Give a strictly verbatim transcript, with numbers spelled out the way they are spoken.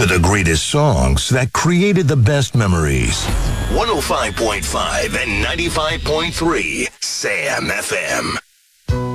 with the greatest songs that created the best memories. one oh five point five and ninety-five point three Sam F M.